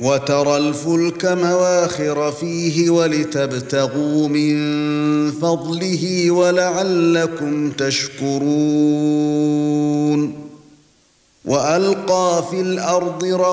وترى الفلك مواخر فيه ولتبتغوا من فضله ولعلكم تشكرون وألقى في الأرض